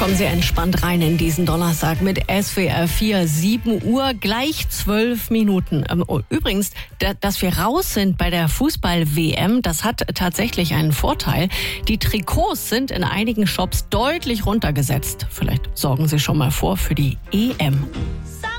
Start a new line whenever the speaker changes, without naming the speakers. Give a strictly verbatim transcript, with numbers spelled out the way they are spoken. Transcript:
Kommen Sie entspannt rein in diesen Donnerstag mit S W R vier, sieben Uhr, gleich zwölf Minuten. Übrigens, dass wir raus sind bei der Fußball-W M, das hat tatsächlich einen Vorteil. Die Trikots sind in einigen Shops deutlich runtergesetzt. Vielleicht sorgen Sie schon mal vor für die E M.